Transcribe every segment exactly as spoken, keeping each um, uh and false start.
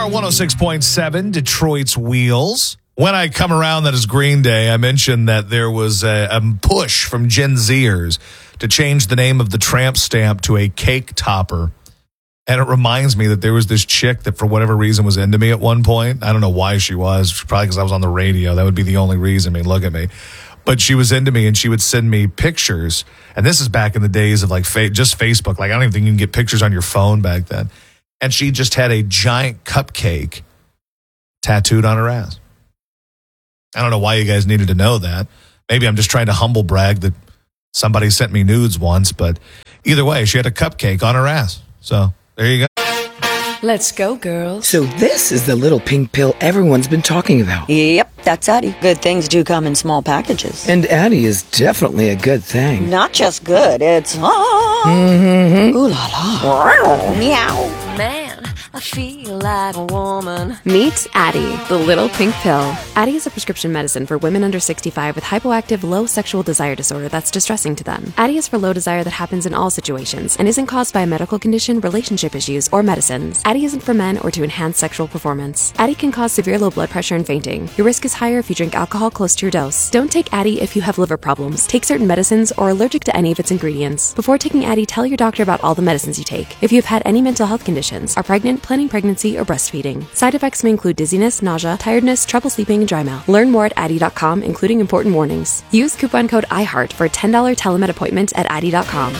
are one oh six point seven, Detroit's Wheels. When I come around, that is Green Day, I mentioned that there was a, a push from Gen Zers to change the name of the tramp stamp to a cake topper. And it reminds me that there was this chick that for whatever reason was into me at one point. I don't know why she was. Probably because I was on the radio. That would be the only reason. I mean, look at me. But she was into me, and she would send me pictures. And this is back in the days of like fa- just Facebook. Like I don't even think you can get pictures on your phone back then. And she just had a giant cupcake tattooed on her ass. I don't know why you guys needed to know that. Maybe I'm just trying to humble brag that somebody sent me nudes once. But either way, she had a cupcake on her ass. So there you go. Let's go, girls. So this is the little pink pill everyone's been talking about. Yep, that's Addie. Good things do come in small packages. And Addie is definitely a good thing. Not just good, it's... Oh, Mm-hmm. ooh la la. Meow. Man, I feel like a woman. Meet Addie, the little pink pill. Addie is a prescription medicine for women under sixty-five with hypoactive low sexual desire disorder that's distressing to them. Addie is for low desire that happens in all situations and isn't caused by a medical condition, relationship issues, or medicines. Addie isn't for men or to enhance sexual performance. Addie can cause severe low blood pressure and fainting. Your risk is higher if you drink alcohol close to your dose. Don't take Addie if you have liver problems, take certain medicines, or are allergic to any of its ingredients. Before taking Addie, tell your doctor about all the medicines you take. If you have had any mental health conditions, are pregnant, planning pregnancy, or breastfeeding. Side effects may include dizziness, nausea, tiredness, trouble sleeping, and dry mouth. Learn more at Addie dot com, including important warnings. Use coupon code iHeart for a ten dollars telemed appointment at Addie dot com.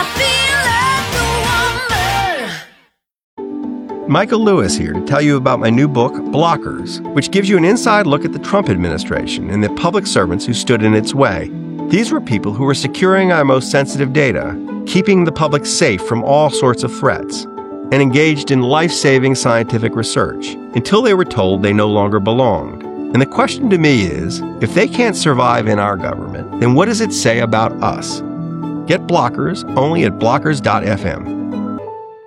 Michael Lewis here to tell you about my new book, Blockers, which gives you an inside look at the Trump administration and the public servants who stood in its way. These were people who were securing our most sensitive data, keeping the public safe from all sorts of threats, and engaged in life-saving scientific research until they were told they no longer belonged. And the question to me is, if they can't survive in our government, then what does it say about us? Get Blockers only at blockers dot f m.